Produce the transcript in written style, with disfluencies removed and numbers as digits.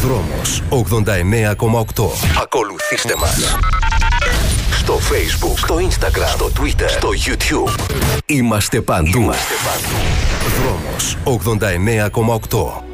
Δρόμος 89,8. Ακολουθήστε μας στο Facebook, στο Instagram, στο Twitter, στο YouTube. Είμαστε παντού. Δρόμος 89,8.